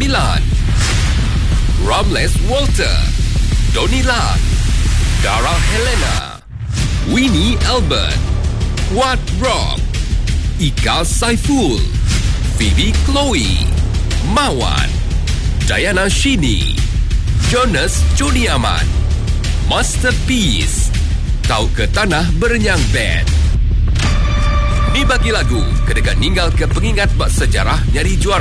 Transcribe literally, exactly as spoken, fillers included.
sembilan. Ramles Walter, Donila, Dara Helena, Winnie Albert, Wat Rock, Ika Saiful, Phoebe Chloe, Mawan, Diana Shini, Jonas Joni Ahmad, Masterpiece, Kau ke Tanah Berenyang Band. Ni bagi lagu kedekat ninggal ke pengingat bak sejarah nyari juara.